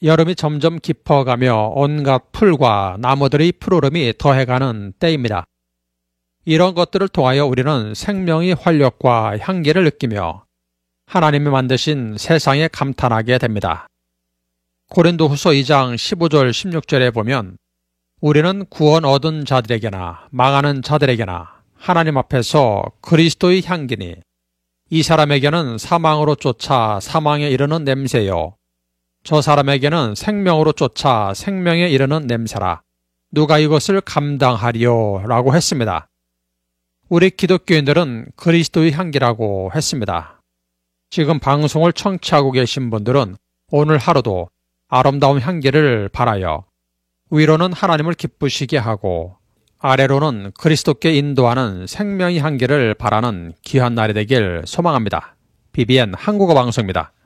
여름이 점점 깊어가며 온갖 풀과 나무들의 푸르름이 더해가는 때입니다. 이런 것들을 통하여 우리는 생명의 활력과 향기를 느끼며 하나님이 만드신 세상에 감탄하게 됩니다. 고린도후서 2장 15절 16절에 보면 우리는 구원 얻은 자들에게나 망하는 자들에게나 하나님 앞에서 그리스도의 향기니 이 사람에게는 사망으로 쫓아 사망에 이르는 냄새요 저 사람에게는 생명으로 쫓아 생명에 이르는 냄새라. 누가 이것을 감당하리요? 라고 했습니다. 우리 기독교인들은 그리스도의 향기라고 했습니다. 지금 방송을 청취하고 계신 분들은 오늘 하루도 아름다운 향기를 발하여 위로는 하나님을 기쁘시게 하고 아래로는 그리스도께 인도하는 생명의 향기를 바라는 귀한 날이 되길 소망합니다. BBN 한국어 방송입니다.